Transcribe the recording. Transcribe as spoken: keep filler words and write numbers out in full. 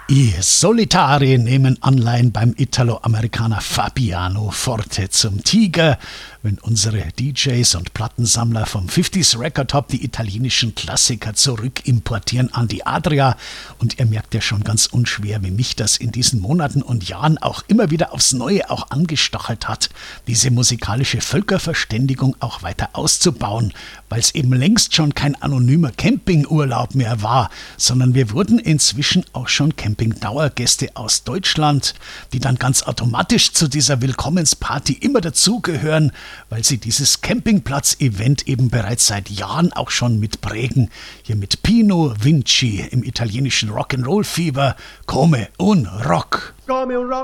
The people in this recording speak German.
I Solitari nehmen Anleihen beim Italo-Amerikaner Fabiano Forte zum Tiger, wenn unsere D Js und Plattensammler vom fünfziger Record Hop die italienischen Klassiker zurückimportieren an die Adria. Und ihr merkt ja schon ganz unschwer, wie mich das in diesen Monaten und Jahren auch immer wieder aufs Neue auch angestachelt hat, diese musikalische Völkerverständigung auch weiter auszubauen, weil es eben längst schon kein anonymer Campingurlaub mehr war, sondern wir wurden inzwischen auch schon Campingdauergäste aus Deutschland, die dann ganz automatisch zu dieser Willkommensparty immer dazugehören, weil sie dieses Campingplatz-Event eben bereits seit Jahren auch schon mitprägen. Hier mit Pino Vinci im italienischen Rock'n'Roll-Fieber, Come un Rock. Come un Rock.